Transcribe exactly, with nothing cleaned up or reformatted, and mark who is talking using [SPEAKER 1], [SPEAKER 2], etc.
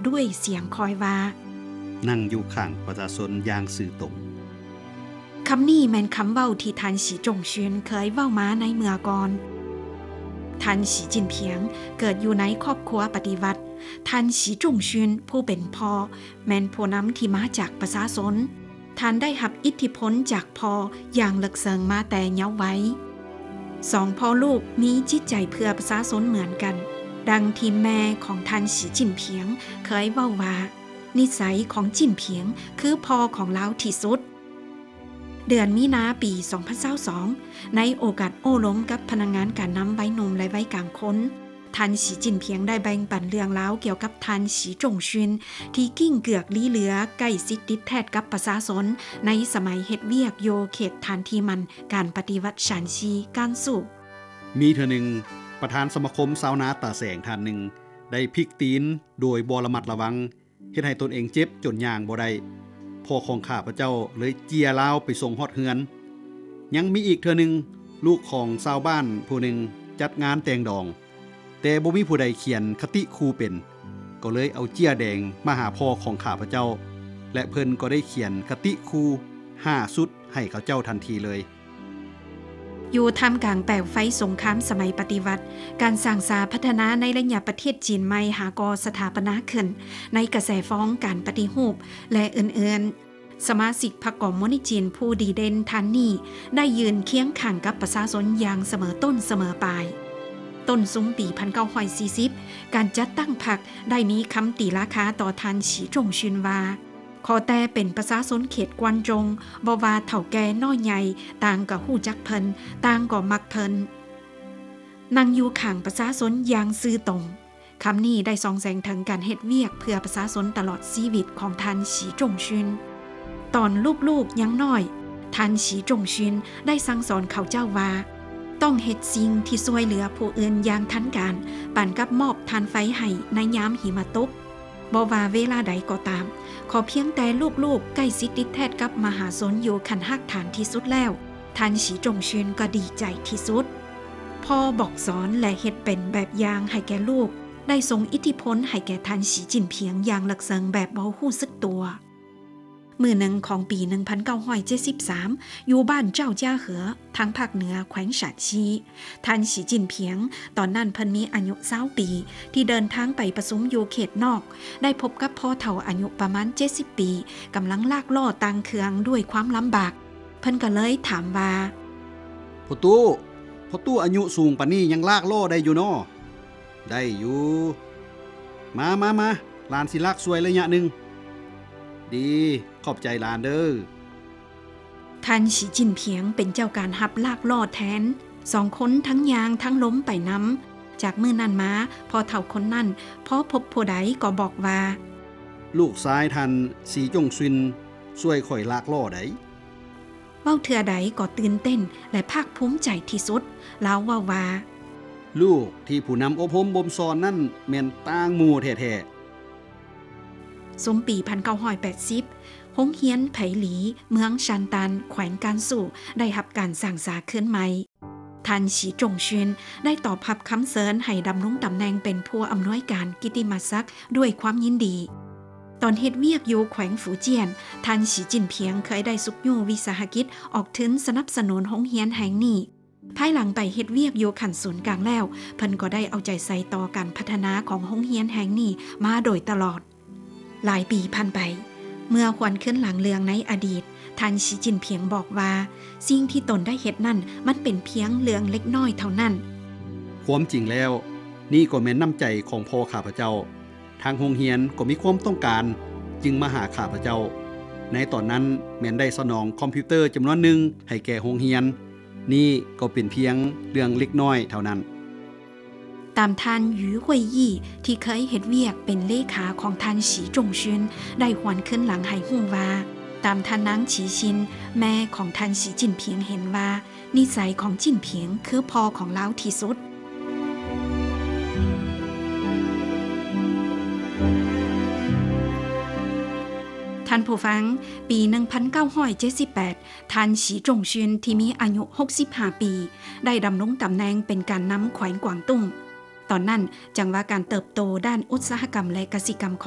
[SPEAKER 1] ด้วยเสียงคอยว่า
[SPEAKER 2] นั่งอยู่ข้างประชาชนอย่างซื่อตรง
[SPEAKER 1] คำนี้แม่นคำเว้าที่ท่านสีจงชุนเคยเว้ามาในเมื่อก่อนท่านสีจินเพียงเกิดอยู่ในครอบครัวปฏิวัติท่านสีจงชุนผู้เป็นพ่อแม่นผู้นำที่มาจากประชาชนท่านได้รับอิทธิพลจากพ่ออย่างลึกซึ้งมาแต่เยาว์วัยสองพ่อลูกมีจิตใจเพื่อประชาชนเหมือนกันดังที่แม่ของท่านสีจินเพียงเคยเว้าว่านิสัยของจินเพียงคือพ่อของเราที่สุดเดือนมีนาปีสองพันยี่สิบสองในโอกาสโอ้ล้มกับพนักงานการนำไว้นมและไว้กลางคนท่านสีจินเพียงได้แบ่งปันเรื่องราวเกี่ยวกับท่านสีจงชุนที่กิ้งเกือกลี้เหลือใกล้ชิดติดแทดกับประชาชนในสมัยเฮ็ดเวียกโยเขตฐานที่มันการปฏิวัติชานชีการสู้
[SPEAKER 2] มีเทื่อหนึ่งประธานสมาคมชาวนาตาแสงท่านหนึ่งได้พลิกตีนโดยบ่ระมัดระวังเฮ็ดให้ตนเองเจ็บจนย่างบ่ได้พ่อของข้าพเจ้าเลยเจียลาวไปส่งฮอดเฮือนยังมีอีกเทื่อหนึ่งลูกของชาวบ้านผู้หนึ่งจัดงานแต่งดองแต่บ่มีผู้ใดเขียนคติครูเป็นก็เลยเอาเจียแดงมาหาพ่อของข้าพเจ้าและเพิ่นก็ได้เขียนคติครูห้าชุดให้เขาเจ้าทันทีเลย
[SPEAKER 1] อยู่ท่ามกลางแปลวไฟสงครามสมัยปฏิวัติการสร้างสาพัฒนาในระยะประเทศจีนใหม่หากอสถาปนาขึ้นในกระแสฟ้องการปฏิรูปและอื่นๆสมาชิกพรรคคอมมิวนิสต์จีนผู้ดีเด่นท่านนี้ได้ยืนเคียงข้างกับประชาชนอย่างเสมอต้นเสมอปลายต้นซุ้มปีหนึ่งพันเก้าร้อยสี่สิบการจัดตั้งพรรคได้มีคำตีราคาต่อท่านสีจงชุนว่าขอแต่เป็นประชาชนเขตกวนจงบ่ว่าเฒ่าแก่น้อยใหญ่ต่างก็ฮู้จักเพิ่นต่างก็มักเพิ่นนั่งอยู่ข้างประชาชนอย่างซื่อตรงคำนี้ได้ส่องแสงถึงการเฮ็ดเวียกเพื่อประชาชนตลอดชีวิตของท่านสีจงชุนตอนลูกๆยังน้อยท่านสีจงชุนได้สั่งสอนเขาเจ้าว่าต้องเฮ็ดสิ่งที่ช่วยเหลือผู้อื่นอย่างทันการปานกับมอบทานไฟให้ในยามหิมะตกบ่ว่าเวลาใดก็ตามขอเพียงแต่ลูกๆใกล้ชิดติดแทดกับมหาชนอยู่คันฮักฐานที่สุดแล้วท่านสีจงชุนก็ดีใจที่สุดพ่อบอกสอนและเฮ็ดเป็นแบบอย่างให้แก่ลูกได้ส่งอิทธิพลให้แก่ท่านสีจินเพียงอย่างลึกซึ้งแบบบ่ฮู้สึกตัวมื้อหนึ่งของปีหนึ่งพันเก้าร้อยเจ็ดสิบสามอยู่บ้านเจ้าจ้าเหอทางภาคเหนือแขวงฉานชีท่านสีจินเพียงตอนนั้นเพิ่นมีอายุยี่สิบปีที่เดินทางไปประชุมอยู่เขตนอกได้พบกับพ่อเฒ่าอายุประมาณเจ็ดสิบปีกำลังลากล่อตังเครื่องด้วยความลำบากเพิ่นก็เลยถามว่า
[SPEAKER 2] พ่อตู้พ่อตู้อายุสูงปานนี้ยังลากล่อได้อยู่น้อได้อยู่มามามาหลานสิลากสวยระยะนึงดีขอบใจหลานเด้อ
[SPEAKER 1] ท่านสีจินเพียงเป็นเจ้าการหับลากล่อแทนสองคนทั้งยางทั้งล้มไปน้ำจากมื้อนั้นมาพอเฒ่าคนนั้นพอพบผู้ใดก็บอกว่า
[SPEAKER 2] ลูกชายท่านสีจงชุนช่วยข่อยลากล่อได้
[SPEAKER 1] เว้าเทื่อใดก็ตื่นเต้นและภาคภูมิใจที่สุดแล้วว่าว่า
[SPEAKER 2] ลูกที่ผู้นำอบรมบ่มสอนนั่นแม่นต่างหมู่แท้ๆ
[SPEAKER 1] สมปีหนึ่งพันเก้าร้อยแปดสิบโรงเรียนไผหลีเมืองชันตันแขวงการสู่ได้รับการสร้างสาขึ้นใหม่ท่านสีจงชุนได้ตอบรับคำเสริญให้ดำรงตำแหน่งเป็นผู้อำนวยการกิตติมศักดิ์ด้วยความยินดีตอนเฮ็ดเวียกอยู่แขวงฝูเจียนท่านสีจินเพียงเคยได้สุกยู่วิสาหกิจออกถึงสนับสนุนโรงเรียนแห่งนี้ภายหลังไปเฮ็ดเวียกอยู่ขั้นศูนย์กลางแล้วเพิ่นก็ได้เอาใจใส่ต่อการพัฒนาของโรงเรียนแห่งนี้มาโดยตลอดหลายปีผ่านไปเมื่อควันขึ้นหลังเรืองในอดีตท่านสีจินเพียงบอกว่าสิ่งที่ตนได้เฮ็ดนั่นมันเป็นเพียงเรื่องเล็กน้อยเท่านั้น
[SPEAKER 2] ความจริงแล้วนี่ก็แม่นน้ำใจของพ่อข้าพเจ้าทางโรงเรียนก็มีความต้องการจึงมาหาข้าพเจ้าในตอนนั้นแม่นได้สนองคอมพิวเตอร์จำนวนหนึ่งให้แก่โรงเรียนนี่ก็เป็นเพียงเรื่องเล็กน้อยเท่านั้น
[SPEAKER 1] ตามท่านหยูหุยยี่ที่เคยเฮ็ดเวียกเป็นเลขาของท่านสีจงชุนได้หวนขึ้นหลังให้ฮู้ว่าตามท่านนางฉีชินแม่ของท่านสีจินเพียงเห็นว่านิสัยของจินเพียงคือพ่อของเราที่สุดท่านผู้ฟังปีหนึ่งพันเก้าร้อยเจ็ดสิบแปดท่านสีจงชุนที่มีอายุหกสิบห้าปีได้ดำรงตำแหน่งเป็นการนำแขวงกวางตุ้งตอนนั้นจังว่าการเติบโตด้านอุตสาหกรรมและกสิกรรม